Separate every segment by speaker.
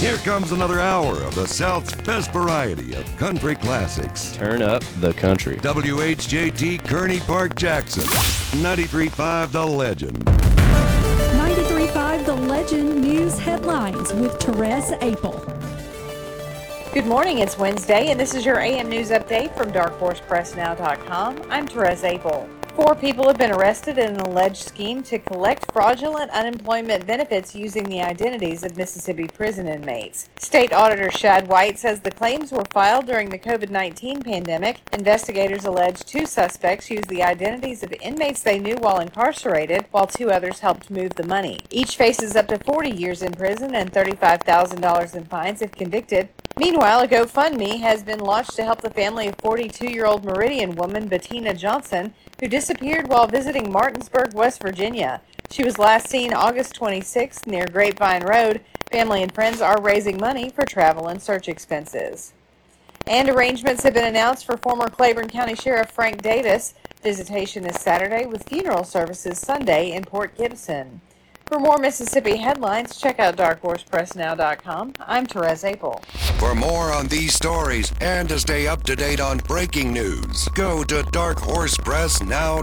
Speaker 1: Here comes another hour of the South's best variety of country classics.
Speaker 2: Turn up the country.
Speaker 1: WHJT Kearney Park, Jackson. 93.5 The Legend.
Speaker 3: 93.5 The Legend News Headlines with Therese Apel.
Speaker 4: Good morning, it's Wednesday, and this is your AM News Update from DarkHorsePressNow.com. I'm Therese Apel. 4 people have been arrested in an alleged scheme to collect fraudulent unemployment benefits using the identities of Mississippi prison inmates. State Auditor Shad White says the claims were filed during the COVID-19 pandemic. Investigators allege 2 suspects used the identities of inmates they knew while incarcerated, while 2 others helped move the money. Each faces up to 40 years in prison and $35,000 in fines if convicted. Meanwhile, a GoFundMe has been launched to help the family of 42-year-old Meridian woman Bettina Johnson, who disappeared while visiting Martinsburg, West Virginia. She was last seen August 26th near Grapevine Road. Family and friends are raising money for travel and search expenses. And arrangements have been announced for former Claiborne County Sheriff Frank Davis. Visitation is Saturday with funeral services Sunday in Port Gibson. For more Mississippi headlines, check out DarkHorsePressNow.com. I'm Therese Apel.
Speaker 1: For more on these stories and to stay up to date on breaking news, go to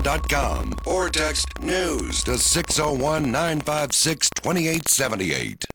Speaker 1: DarkHorsePressNow.com or text NEWS to 601-956-2878.